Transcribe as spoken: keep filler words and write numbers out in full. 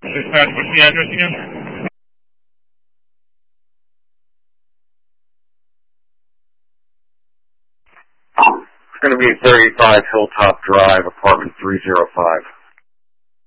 Dispatch, what's the address again? It's going to be thirty-five Hilltop Drive, apartment three oh five.